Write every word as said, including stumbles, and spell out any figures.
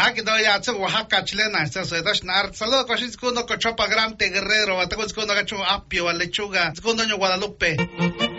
Ah, que todavía hace Oaxaca chilena, esto es de Schnar. Saludos, cochis, cuando cochopa grande guerrero, ataco es cuando gacho apio, a lechuga, es cuando Guadalupe.